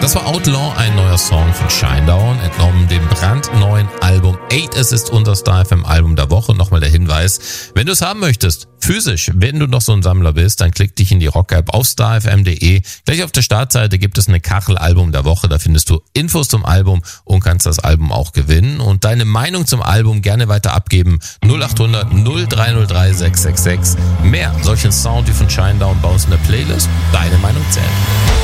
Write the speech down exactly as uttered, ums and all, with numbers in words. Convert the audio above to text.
Das war Outlaw, ein neuer Song von Shinedown, entnommen dem brandneuen Album Eight. Es ist unser Star F M Album der Woche. Nochmal der Hinweis, wenn du es haben möchtest, physisch, wenn du noch so ein Sammler bist, dann klick dich in die Rock-App auf star f m punkt d e. Gleich auf der Startseite gibt es eine Kachel Album der Woche. Da findest du Infos zum Album und kannst das Album auch gewinnen. Und deine Meinung zum Album gerne weiter abgeben. null acht hundert null drei null drei sechs sechs sechs. Mehr solchen Sound wie von Shinedown bei uns in der Playlist. Deine Meinung zählt.